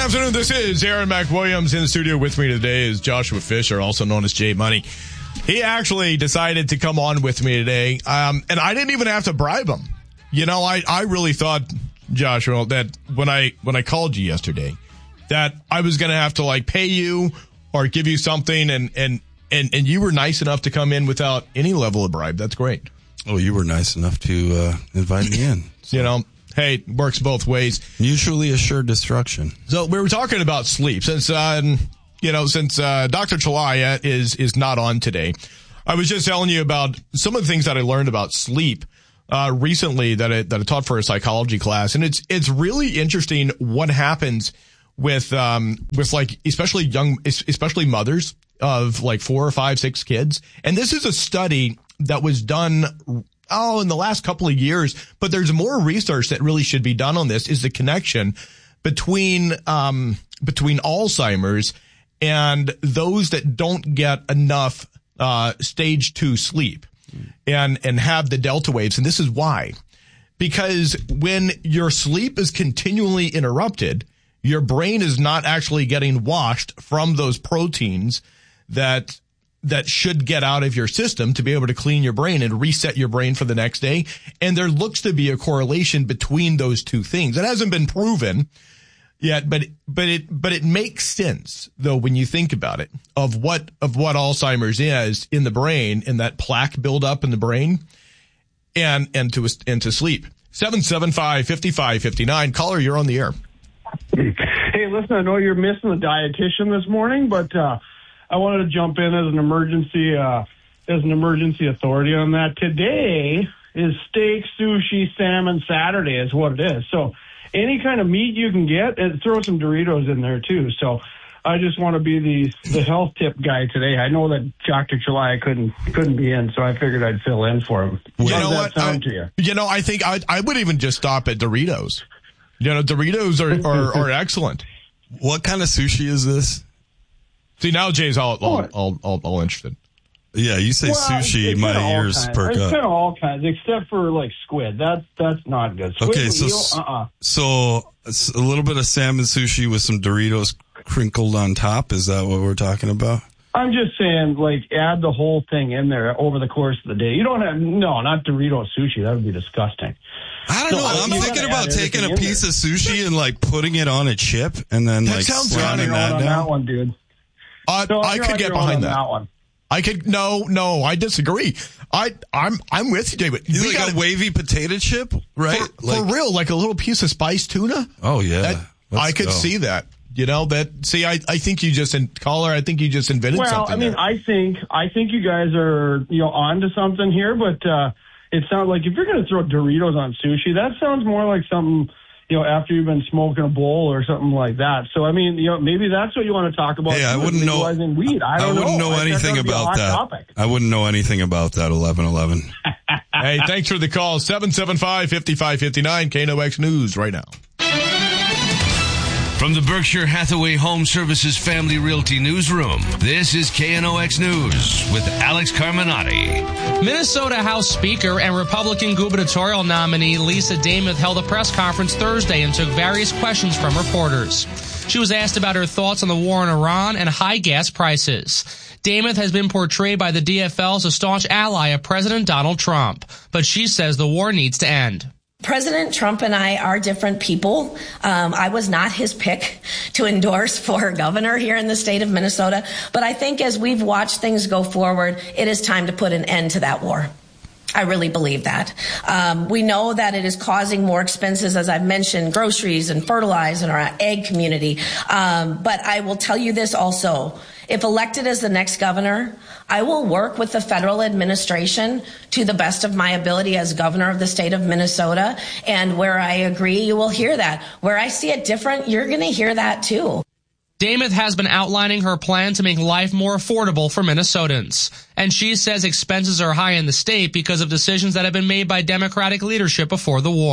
afternoon. This is Aaron McWilliams. In the studio with me today is Joshua Fisher, also known as Jay Money. He actually decided to come on with me today, and I didn't even have to bribe him. You know, I really thought, Joshua, that when I called you yesterday, that I was going to have to like pay you or give you something, and you were nice enough to come in without any level of bribe. That's great. Oh, you were nice enough to invite me in. So. You know, hey, it works both ways. Mutually assured destruction. So we were talking about sleep since Dr. Chalaya is not on today. I was just telling you about some of the things that I learned about sleep recently that I taught for a psychology class, and it's really interesting what happens with like especially mothers of like 4 or 5, 6 kids. And this is a study that was done in the last couple of years, but there's more research that really should be done on this, is the connection between Alzheimer's and those that don't get enough stage 2 sleep and have the delta waves. And this is why. Because when your sleep is continually interrupted, your brain is not actually getting washed from those proteins that should get out of your system to be able to clean your brain and reset your brain for the next day. And there looks to be a correlation between those two things. It hasn't been proven yet, but it makes sense though when you think about it of what Alzheimer's is in the brain, and that plaque buildup in the brain and to sleep. 775-5559. Caller, you're on the air. Hey, listen, I know you're missing the dietitian this morning, but I wanted to jump in as an emergency authority on that. Today is steak, sushi, salmon Saturday is what it is. So any kind of meat you can get, and throw some Doritos in there too. So I just want to be the health tip guy today. I know that Dr. Chalaya couldn't be in, so I figured I'd fill in for him. You know what? I think I would even just stop at Doritos. You know, Doritos are excellent. What kind of sushi is this? See, now Jay's all interested. Yeah, you say sushi, my ears perk up. It's kind of all kinds, except for like squid. That's not good. Squid okay, so a little bit of salmon sushi with some Doritos crinkled on top. Is that what we're talking about? I'm just saying, like, add the whole thing in there over the course of the day. You don't have, not Dorito sushi. That would be disgusting. I don't know. I'm thinking about taking a piece of sushi and, like, putting it on a chip and then, like, slamming that down. That one, dude. I could get behind that one. I could, no, I disagree. I'm with you, David. You like a wavy potato chip, right? For real, like a little piece of spiced tuna? Oh, yeah. I could see that. You know, I think you just invented something. Well, I mean, there. I think you guys are, on to something here, but, it sounds like if you're going to throw Doritos on sushi, that sounds more like something, after you've been smoking a bowl or something like that. So, I mean, maybe that's what you want to talk about. Hey, I wouldn't know. Weed. I wouldn't know anything about that. Topic. I wouldn't know anything about that. 11:11. Hey, thanks for the call. 775-5559 KNOX News right now. From the Berkshire Hathaway Home Services Family Realty Newsroom, this is KNOX News with Alex Carminati. Minnesota House Speaker and Republican gubernatorial nominee Lisa Demuth held a press conference Thursday and took various questions from reporters. She was asked about her thoughts on the war in Iran and high gas prices. Demuth has been portrayed by the DFL as a staunch ally of President Donald Trump, but she says the war needs to end. President Trump and I are different people. I was not his pick to endorse for governor here in the state of Minnesota. But I think as we've watched things go forward, it is time to put an end to that war. I really believe that. We know that it is causing more expenses, as I've mentioned, groceries and fertilizer in our ag community. But I will tell you this also. If elected as the next governor, I will work with the federal administration to the best of my ability as governor of the state of Minnesota. And where I agree, you will hear that. Where I see it different, you're going to hear that too. Demuth has been outlining her plan to make life more affordable for Minnesotans. And she says expenses are high in the state because of decisions that have been made by Democratic leadership before the war.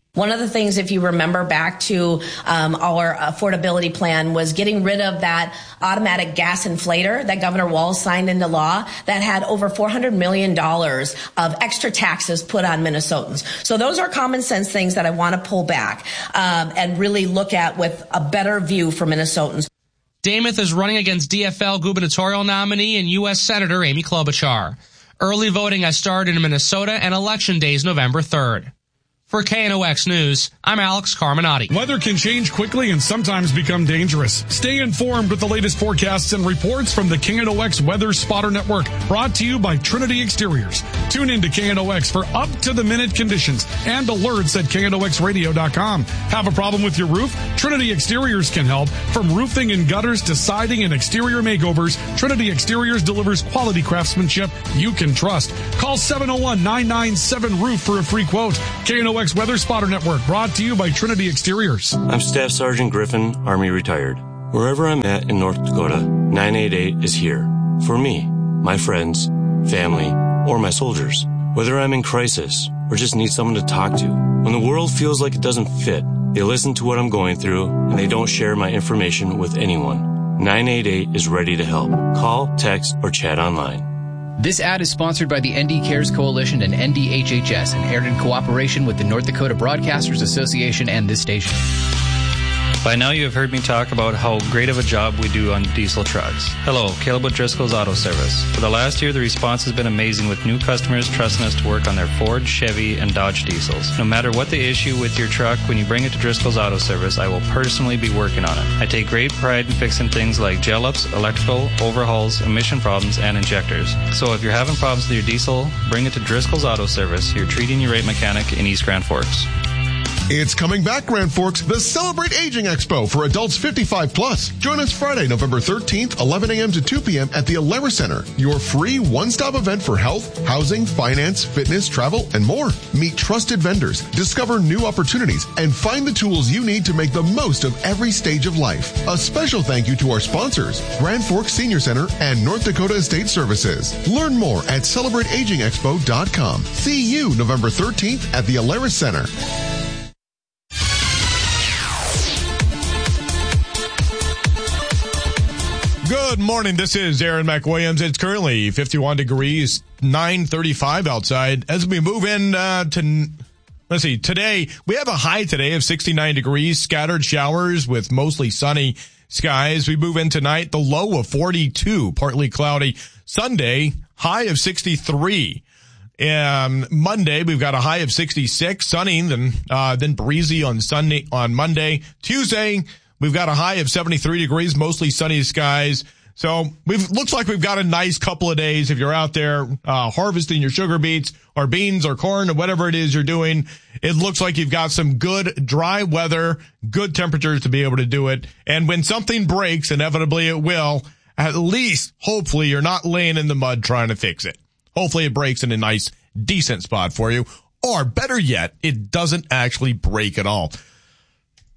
One of the things, if you remember back to our affordability plan, was getting rid of that automatic gas inflator that Governor Walz signed into law that had over $400 million of extra taxes put on Minnesotans. So those are common sense things that I want to pull back and really look at with a better view for Minnesotans. Dameth is running against DFL gubernatorial nominee and U.S. Senator Amy Klobuchar. Early voting has started in Minnesota, and Election Day is November 3rd. For KNOX News, I'm Alex Carminati. Weather can change quickly and sometimes become dangerous. Stay informed with the latest forecasts and reports from the KNOX Weather Spotter Network, brought to you by Trinity Exteriors. Tune in to KNOX for up-to-the-minute conditions and alerts at KNOXradio.com. Have a problem with your roof? Trinity Exteriors can help. From roofing and gutters to siding and exterior makeovers, Trinity Exteriors delivers quality craftsmanship you can trust. Call 701-997-ROOF for a free quote. KNOX Weather Spotter Network, brought to you by Trinity Exteriors. I'm Staff Sergeant Griffin, Army retired. Wherever I'm at in North Dakota, 988 is here. For me, my friends, family, or my soldiers. Whether I'm in crisis or just need someone to talk to. When the world feels like it doesn't fit, they listen to what I'm going through and they don't share my information with anyone. 988 is ready to help. Call, text, or chat online. This ad is sponsored by the ND Cares Coalition and NDHHS and aired in cooperation with the North Dakota Broadcasters Association and this station. By now you have heard me talk about how great of a job we do on diesel trucks. Hello, Caleb with Driscoll's Auto Service. For the last year, the response has been amazing with new customers trusting us to work on their Ford, Chevy, and Dodge diesels. No matter what the issue with your truck, when you bring it to Driscoll's Auto Service, I will personally be working on it. I take great pride in fixing things like gel ups, electrical, overhauls, emission problems, and injectors. So if you're having problems with your diesel, bring it to Driscoll's Auto Service, your treating your rate mechanic in East Grand Forks. It's coming back, Grand Forks, the Celebrate Aging Expo for adults 55 plus. Join us Friday, November 13th, 11 a.m. to 2 p.m. at the Alara Center, your free one-stop event for health, housing, finance, fitness, travel, and more. Meet trusted vendors, discover new opportunities, and find the tools you need to make the most of every stage of life. A special thank you to our sponsors, Grand Forks Senior Center and North Dakota Estate Services. Learn more at CelebrateAgingExpo.com. See you November 13th at the Alara Center. Good morning. This is Aaron McWilliams. It's currently 51 degrees, 9:35 outside. As we move in let's see, today, we have a high today of 69 degrees, scattered showers with mostly sunny skies. We move in tonight, the low of 42, partly cloudy. Sunday, high of 63. Monday, we've got a high of 66, sunny, then breezy on Monday. Tuesday, we've got a high of 73 degrees, mostly sunny skies. So looks like we've got a nice couple of days if you're out there harvesting your sugar beets or beans or corn or whatever it is you're doing. It looks like you've got some good dry weather, good temperatures to be able to do it. And when something breaks, inevitably it will, at least hopefully you're not laying in the mud trying to fix it. Hopefully it breaks in a nice, decent spot for you. Or better yet, it doesn't actually break at all.